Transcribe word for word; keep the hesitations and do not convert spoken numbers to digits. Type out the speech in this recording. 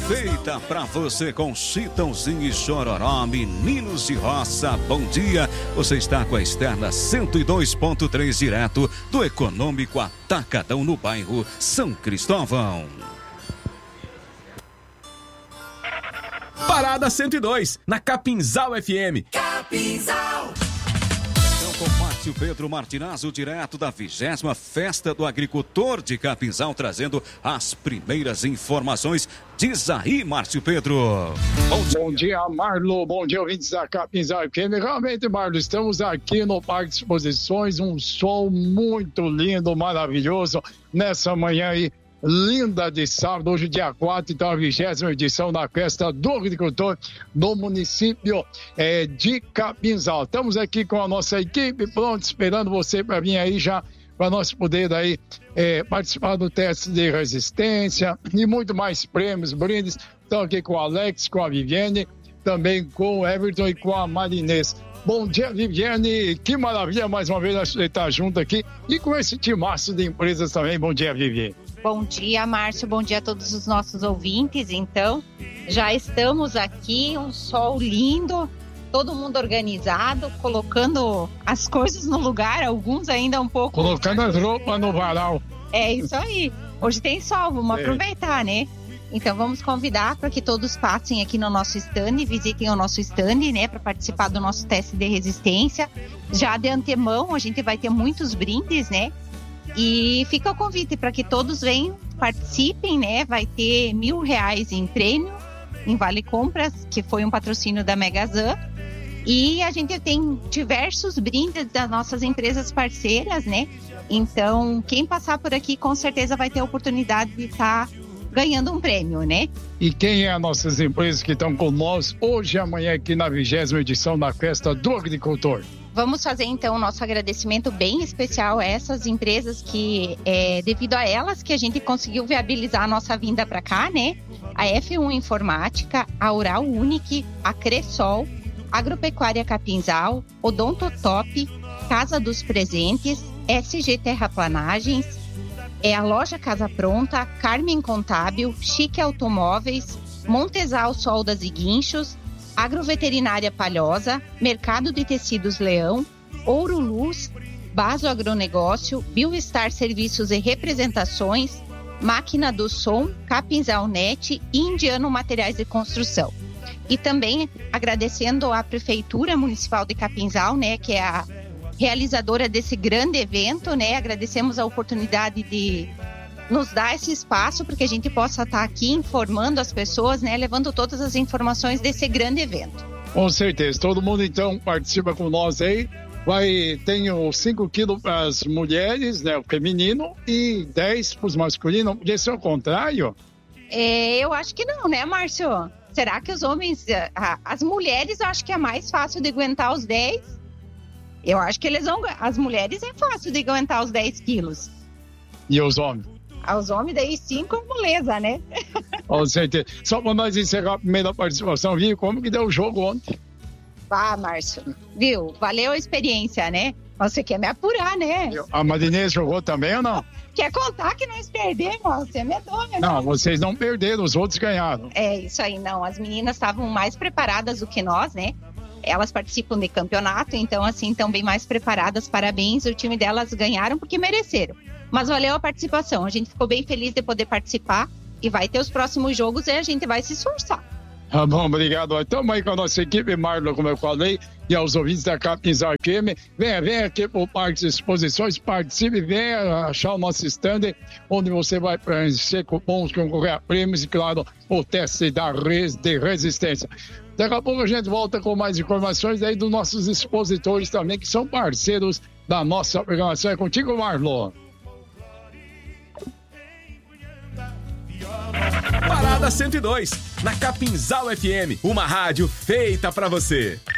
feita pra você com Chitãozinho e Chororó, meninos de roça, bom dia. Você está com a externa cento e dois ponto três direto do Econômico Atacadão no bairro São Cristóvão. Parada cento e dois, na Capinzal F M. Capinzal. Com Márcio Pedro Martinazzo, direto da vigésima Festa do Agricultor de Capinzal, trazendo as primeiras informações. Diz aí, Márcio Pedro. Bom dia, bom dia, Marlo. Bom dia, ouvintes da Capinzal F M. Realmente, Marlo, estamos aqui no Parque de Exposições, um sol muito lindo, maravilhoso, nessa manhã aí. Linda de sábado, hoje dia quatro, então a vigésima edição da Festa do Agricultor do município é, de Capinzal. Estamos aqui com a nossa equipe pronta, esperando você para vir aí já, para nós poder aí é, participar do teste de resistência e muito mais prêmios, brindes. Estamos aqui com o Alex, com a Viviane, também com o Everton e com a Marinês. Bom dia, Viviane, que maravilha mais uma vez nós estar junto aqui e com esse timaço de empresas também. Bom dia, Viviane. Bom dia, Márcio, bom dia a todos os nossos ouvintes. Então, já estamos aqui, um sol lindo, todo mundo organizado, colocando as coisas no lugar, alguns ainda um pouco... Colocando as roupas no varal. É isso aí, hoje tem sol, vamos é. aproveitar, né? Então vamos convidar para que todos passem aqui no nosso stand, visitem o nosso stand, né, para participar do nosso teste de resistência. Já de antemão, a gente vai ter muitos brindes, né? E fica o convite para que todos venham, participem, né? Vai ter mil reais em prêmio, em Vale Compras, que foi um patrocínio da Megazan. E a gente tem diversos brindes das nossas empresas parceiras, né? Então, quem passar por aqui, com certeza vai ter a oportunidade de estar ganhando um prêmio, né? E quem é as nossas empresas que estão com nós hoje e amanhã aqui na vigésima edição da Festa do Agricultor? Vamos fazer, então, o nosso agradecimento bem especial a essas empresas que, é, devido a elas, que a gente conseguiu viabilizar a nossa vinda para cá, né? A F um Informática, a Ural Unique, a Cressol, Agropecuária Capinzal, Odontotop, Casa dos Presentes, S G Terraplanagens, é a Loja Casa Pronta, Carmen Contábil, Chique Automóveis, Montesal Soldas e Guinchos, Agroveterinária Palhosa, Mercado de Tecidos Leão, Ouro Luz, Baso Agronegócio, Biostar Serviços e Representações, Máquina do Som, Capinzal Net e Indiano Materiais de Construção. E também agradecendo à Prefeitura Municipal de Capinzal, né, que é a realizadora desse grande evento, né, agradecemos a oportunidade de nos dar esse espaço para que a gente possa estar aqui informando as pessoas, né, levando todas as informações desse grande evento. Com certeza, todo mundo então participa com nós aí. Vai, tem os cinco quilos para as mulheres, né, o feminino, e dez para os masculinos. Podia ser o contrário? É, eu acho que não, né, Márcio? Será que os homens, as mulheres, eu acho que é mais fácil de aguentar os dez? Eu acho que eles vão, as mulheres é fácil de aguentar os dez quilos. E os homens? Aos homens daí cinco, moleza, né? Com certeza. Só para nós encerrar a primeira participação, viu como que deu o jogo ontem? Ah, Márcio, viu? Valeu a experiência, né? Você quer me apurar, né? A Marinês jogou também ou não? Quer contar que nós perdemos? Você é medonha. Não, vocês não perderam, os outros ganharam. É isso aí, não. As meninas estavam mais preparadas do que nós, né? Elas participam de campeonato, então assim, estão bem mais preparadas. Parabéns, o time delas ganharam porque mereceram. Mas valeu a participação, a gente ficou bem feliz de poder participar e vai ter os próximos jogos e a gente vai se esforçar. Tá bom, obrigado. Estamos aí com a nossa equipe, Marlon, como eu falei, e aos ouvintes da Capinzal F M. Venha, venha aqui para o Parque de Exposições, participe, venha achar o nosso stand, onde você vai preencher cupons, concorrer a prêmios e, claro, o teste da res, de resistência. Daqui a pouco a gente volta com mais informações aí dos nossos expositores também, que são parceiros da nossa programação. É contigo, Marlon. Parada cento e dois, na Capinzal F M, uma rádio feita pra você.